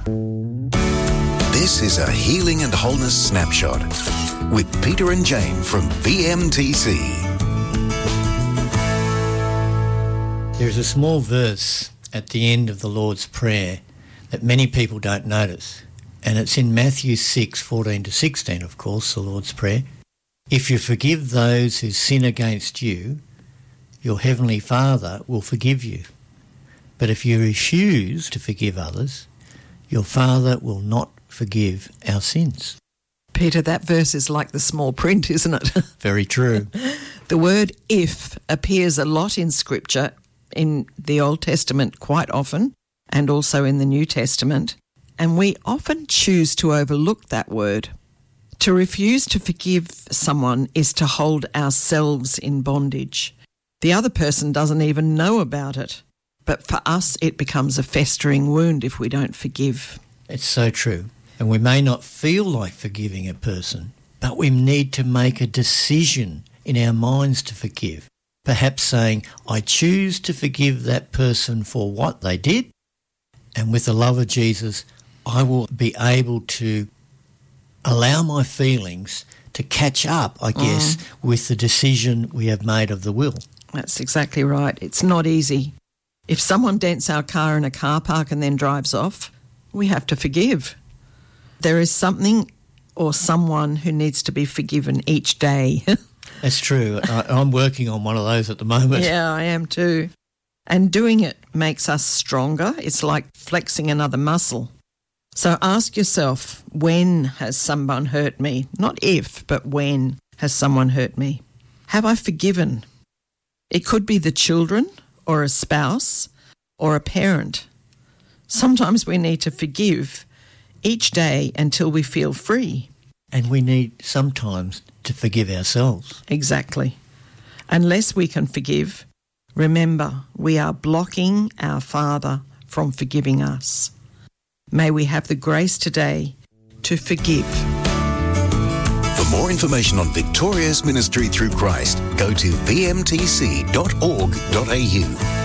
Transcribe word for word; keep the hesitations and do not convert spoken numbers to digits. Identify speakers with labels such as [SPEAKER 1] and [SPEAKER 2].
[SPEAKER 1] This is a Healing and Wholeness Snapshot with Peter and Jane from B M T C.
[SPEAKER 2] There is a small verse at the end of the Lord's Prayer that many people don't notice, and it's in Matthew six, fourteen to sixteen, of course, the Lord's Prayer. If you forgive those who sin against you, your heavenly Father will forgive you. But if you refuse to forgive others, your Father will not forgive our sins.
[SPEAKER 3] Peter, that verse is like the small print, isn't it?
[SPEAKER 2] Very true.
[SPEAKER 3] The word if appears a lot in Scripture, in the Old Testament quite often, and also in the New Testament, and we often choose to overlook that word. To refuse to forgive someone is to hold ourselves in bondage. The other person doesn't even know about it, but for us it becomes a festering wound if we don't forgive.
[SPEAKER 2] It's so true. And we may not feel like forgiving a person, but we need to make a decision in our minds to forgive. Perhaps saying, I choose to forgive that person for what they did, and with the love of Jesus, I will be able to allow my feelings to catch up, I guess, mm. with the decision we have made of the will.
[SPEAKER 3] That's exactly right. It's not easy. If someone dents our car in a car park and then drives off, we have to forgive. There is something or someone who needs to be forgiven each day.
[SPEAKER 2] That's true. I, I'm working on one of those at the moment.
[SPEAKER 3] Yeah, I am too. And doing it makes us stronger. It's like flexing another muscle. So ask yourself, when has someone hurt me? Not if, but when has someone hurt me? Have I forgiven? It could be the children or a spouse or a parent. Sometimes we need to forgive each day until we feel free.
[SPEAKER 2] And we need sometimes to forgive ourselves.
[SPEAKER 3] Exactly. Unless we can forgive, remember, we are blocking our Father from forgiving us. May we have the grace today to forgive.
[SPEAKER 1] For more information on Victoria's ministry through Christ, go to v m t c dot org dot a u.